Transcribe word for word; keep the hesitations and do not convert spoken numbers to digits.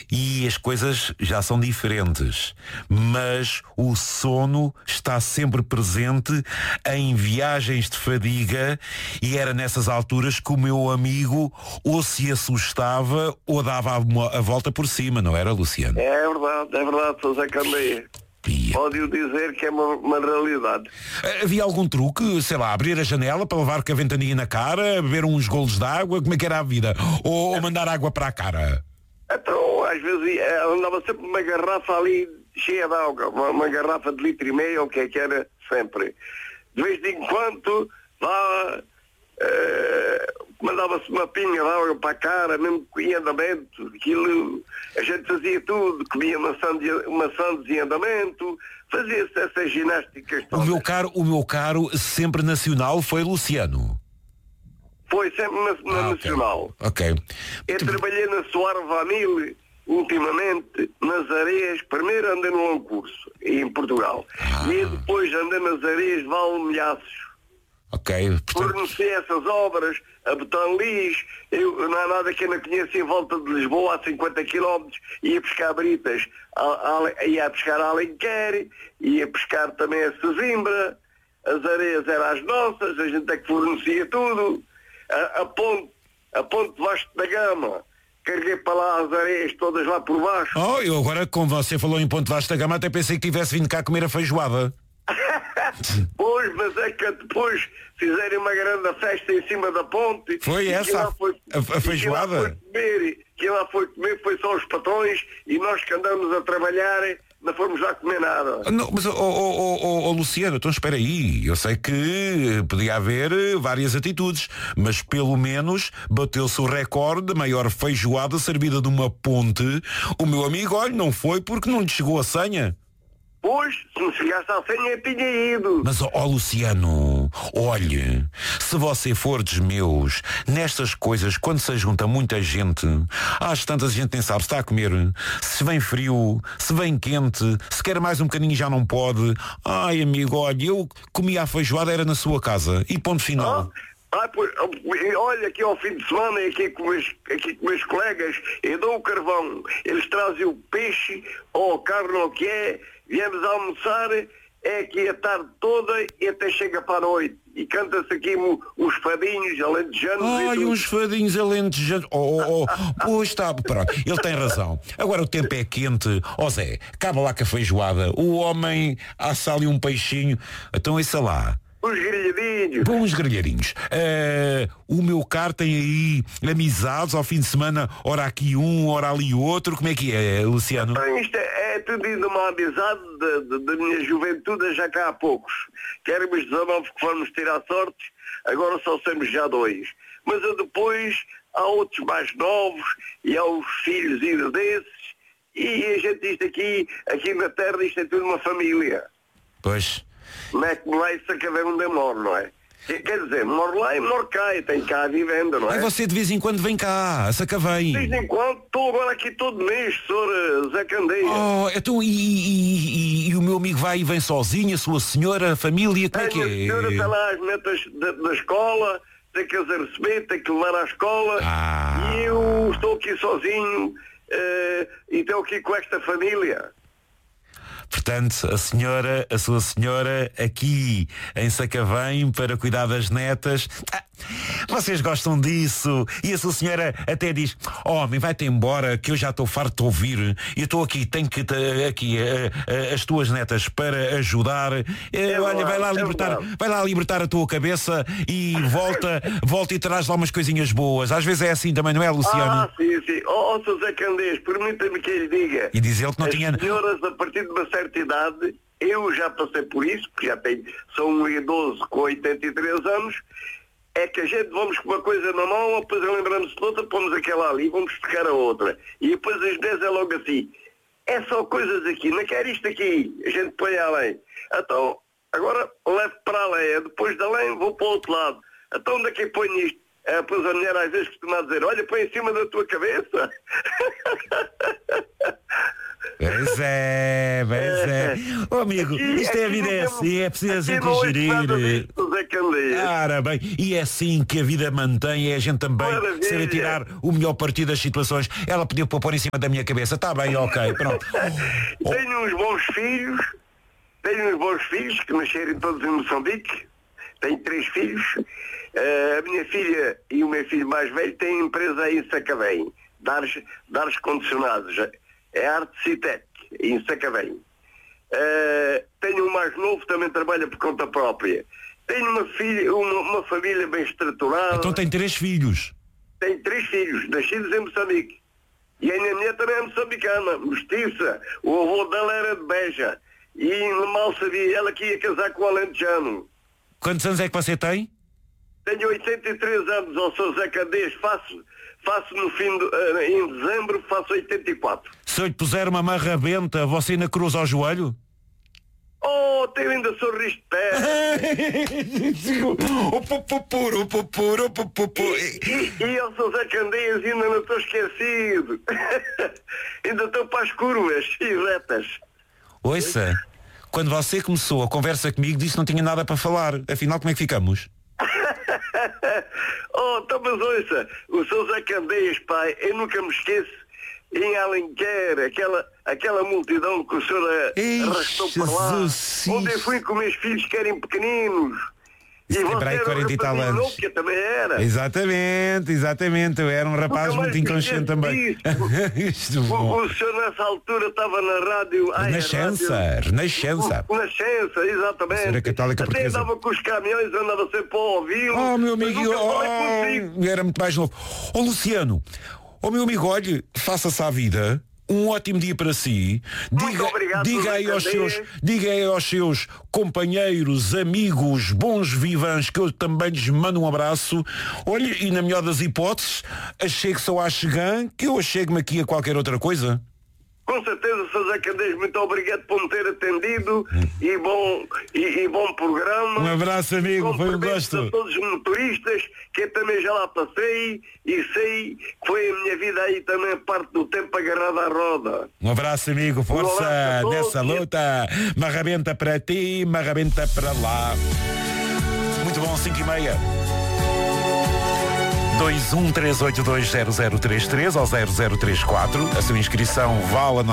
e as coisas já são diferentes, mas o sono está sempre presente em viagens de fadiga, e era nessas alturas que o meu amigo ou se assustava ou dava a, a volta por cima, não era, Luciano? É verdade, é verdade, Sr. Zé Candeia. Pode-o dizer que é uma, uma realidade. Havia algum truque, sei lá, abrir a janela para levar com a ventania na cara, beber uns golos de água, como é que era a vida? Ou, ou mandar água para a cara? Então, às vezes, andava sempre uma garrafa ali cheia de água, uma, uma garrafa de litro e meio, o que é que era, sempre. De vez em quando, lá, uh, mandava-se uma pinga de água para a cara, mesmo em andamento, aquilo, a gente fazia tudo, comia maçã de, maçã de andamento, fazia-se essas ginásticas todas. O meu caro, o meu caro, sempre nacional, foi Luciano. Foi sempre na, na ah, Nacional. Ok. okay. Eu tu... trabalhei na Soar Vanille, ultimamente, nas areias, primeiro andei num curso, em Portugal, ah. e depois andei nas areias de Valmilhaços. Ok. Portanto... Forneci essas obras, a Betão Lis, eu, não há nada que eu não conheça em volta de Lisboa, a cinquenta quilómetros, ia pescar britas, a, a, ia pescar a Alenquer, ia pescar também a Sesimbra, as areias eram as nossas, a gente é que fornecia tudo, a, a ponte, a ponte Vasco da Gama, carreguei para lá as areias todas lá por baixo. Oh, eu agora, como você falou em Ponte Vasco da Gama, até pensei que tivesse vindo cá comer a feijoada. Pois, mas é que depois fizerem uma grande festa em cima da ponte. Foi essa foi, a, a feijoada? Quem lá foi comer foi só os patrões, e nós que andamos a trabalhar não fomos lá comer nada. Não, mas, oh, oh, oh, oh, Luciano, então espera aí. Eu sei que podia haver várias atitudes, mas pelo menos bateu-se o recorde da maior feijoada servida de uma ponte. O meu amigo, olha, não foi porque não lhe chegou a senha. Pois, se me chegasse à senha eu tinha ido. Mas, ó oh, Luciano, olhe, se você for dos meus, nestas coisas, quando se junta muita gente, às tantas a gente nem sabe se está a comer, se vem frio, se vem quente, se quer mais um bocadinho já não pode. Ai, amigo, olha, eu comia a feijoada, era na sua casa, e ponto final. Ah? Ah, pois, olha, aqui ao fim de semana, aqui com meus, aqui com meus colegas, eu dou o carvão, eles trazem o peixe, ou carne, ou o que é, viemos almoçar, é aqui a tarde toda e até chega para a noite. E canta-se aqui uns fadinhos alentejanos. Ai, uns fadinhos alentejanos. Oh, oh, oh. Pois está, pronto, ele tem razão. Agora o tempo é quente. Ó oh, Zé, acaba lá com a feijoada. O homem assa ali um peixinho. Então isso lá. Uns grelhadinhos. Bons grelhadinhos. Uh, o meu caro tem aí amizades ao fim de semana, ora aqui um, ora ali outro. Como é que é, Luciano? Então, isto é, é tudo ainda uma amizade da minha juventude, já cá há poucos. Que éramos dezanove que fomos tirar sortes, agora só somos já dois. Mas depois há outros mais novos e há os filhos ainda desses, e a gente, isto aqui, aqui na terra, isto é tudo uma família. Pois. Mete lá isso a cada um de mor, não é? Quer dizer, moro lá e moro cá, e tenho cá a vivenda, não é? E você de vez em quando vem cá, a Sacavém. De vez em quando, estou agora aqui todo mês, senhor Zé Candeia. Oh, então e, e, e, e o meu amigo vai e vem sozinho, a sua senhora, a família, como é que é? A minha senhora está lá às metas da, da escola, tem que as receber, tem que levar à escola, ah. e eu estou aqui sozinho, uh, e estou aqui com esta família. Portanto, a senhora, a sua senhora, aqui em Sacavém, para cuidar das netas. Ah, vocês gostam disso? E a sua senhora até diz: homem, vai-te embora, que eu já estou farto de ouvir. E eu estou aqui, tenho que aqui a, a, as tuas netas para ajudar. É, olha, verdade, vai lá libertar, é vai lá libertar a tua cabeça e volta, volta e traz lá umas coisinhas boas. Às vezes é assim também, não é, Luciano? Ah, sim, sim. Ó, oh, José Candês, permita-me que lhe diga. E diz ele que não as tinha. As senhoras, a partir de uma certa idade, eu já passei por isso, porque já tenho, sou um idoso com oitenta e três anos, é que a gente vamos com uma coisa na mão, depois lembramos de outra, pomos aquela ali, vamos buscar a outra. E depois às vezes é logo assim. É só coisas aqui, não quer isto aqui, a gente põe além. Então, agora levo para além, depois de além vou para o outro lado. Então onde é que põe isto? É, pois a mulher às vezes costuma dizer: olha, põe em cima da tua cabeça. Pois é, pois é. Oh, amigo, isto é a vida, é assim, é preciso a gente gerir. Ora bem, e é assim que a vida mantém, é a gente também Maravilha. saber tirar o melhor partido das situações. Ela pediu para pôr em cima da minha cabeça. Está bem, ok, pronto. Tenho uns bons filhos, tenho uns bons filhos que nasceram todos em Moçambique. Tenho três filhos. Uh, a minha filha e o meu filho mais velho têm empresa aí em Sacavém, de ares, de ares condicionados. É a Arte Citec, em Sacavém. Uh, tenho um mais novo, também trabalha por conta própria. Tenho uma filha, uma, uma família bem estruturada. Então tem três filhos. Tenho três filhos, nascidos em Moçambique. E a minha mulher também é moçambicana, mestiça. O avô dela era de Beja. E mal sabia ela que ia casar com o alentejano. Quantos anos é que você tem? Tenho oitenta e três anos, ao Sr. Zé Candeias, faço, faço no fim de, uh, em dezembro, faço oitenta e quatro. Se eu lhe puser uma marrabenta, você ainda cruza ao joelho? Oh, tenho ainda sorriso de pé. O pupupuro, o pupuro, o pupupuro. E, e ao Sr. Zé Candeias ainda não estou esquecido. Ainda estou para as curvas e retas. Ouça, quando você começou a conversa comigo, disse que não tinha nada para falar. Afinal, como é que ficamos? Oh, então, mas ouça, o Sr. Zé Candeias, pai, eu nunca me esqueço, em Alenquer, aquela, aquela multidão que o senhor Ei, arrastou para lá, Jesus, onde eu fui com meus filhos que eram pequeninos. E Isso, você lembrei, era um quarenta e tal rapazinho anos. novo, que eu também era. Exatamente, exatamente. Eu era um rapaz Nunca mais muito me inconsciente esqueço também. Isto O, bom. o senhor nessa altura estava na rádio... ai, a Renascença, rádio- Renascença. Renascença, exatamente. Senhora Católica Até Portuguesa. andava com os caminhões, andava sempre para ouvi-lo. Oh, meu mas amigo, nunca falei consigo. oh, era muito mais novo. Oh, Luciano, oh, meu amigo, olhe, faça-se à vida. Um ótimo dia para si. Muito Diga, obrigado, diga, aí aos Candeias. seus, diga aí aos seus companheiros, amigos, bons vivans, que eu também lhes mando um abraço. Olhe, e na melhor das hipóteses, achegue-se ao Axegã, que eu achego-me aqui a qualquer outra coisa. Com certeza, Sr. Zé Candeias, muito obrigado por me ter atendido e bom, e, e bom programa. Um abraço, amigo, foi um Cumprimentos gosto. a todos os motoristas, que eu também já lá passei e sei que foi a minha vida aí também parte do tempo agarrada à roda. Um abraço, amigo, força Um abraço a todos. nessa luta. Marrabenta para ti, marrabenta para lá. Muito bom, cinco e meia. dois um três oito dois zero zero três três ou zero zero três quatro. A sua inscrição vale a nossa